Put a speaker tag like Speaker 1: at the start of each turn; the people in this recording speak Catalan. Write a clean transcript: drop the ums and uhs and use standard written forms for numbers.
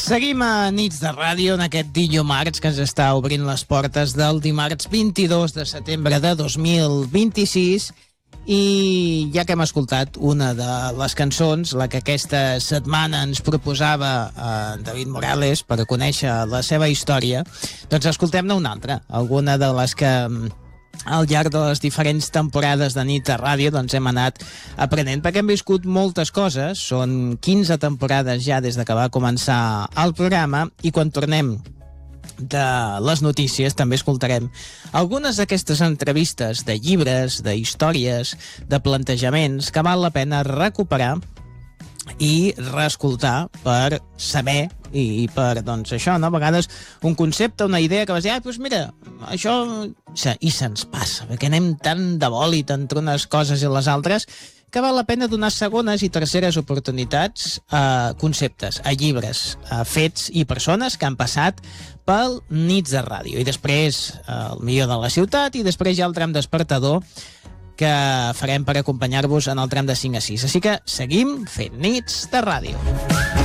Speaker 1: Seguim a Nits de Ràdio en aquest dimarts que ens està obrint les portes del dimarts 22 de setembre de 2026 i ja que hem escoltat una de les cançons, la que aquesta setmana ens proposava David Morales per conèixer la seva història, doncs escoltem-ne una altra, alguna de les que al llarg de les diferents temporades de Nit de Ràdio doncs hem anat aprenent, perquè hem viscut moltes coses, són 15 temporades ja des de que va començar el programa, i quan tornem de les notícies també escoltarem algunes d'aquestes entrevistes de llibres, de històries, de plantejaments que val la pena recuperar i reescoltar per saber i per, doncs, això, no? A vegades un concepte, una idea que vas dir, doncs mira, això... I se'ns passa, perquè anem tan de bòlit entre unes coses i les altres que val la pena donar segones i terceres oportunitats a conceptes, a llibres, a fets i persones que han passat pel Nits de Ràdio. I després el millor de la ciutat i després ja el tram despertador que farem per acompanyar-vos en el tram de 5 a 6. Així que seguim fent Nits de Ràdio.